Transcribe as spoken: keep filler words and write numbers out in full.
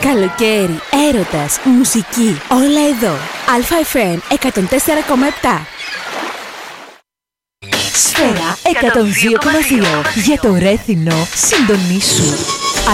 Καλοκαίρι, έρωτας, μουσική, όλα εδώ. Α-Εφ Εμ εκατόν τέσσερα κόμμα επτά. Σφαίρα εκατόν δύο κόμμα δύο. Για το Ρέθινο, συντονίσου.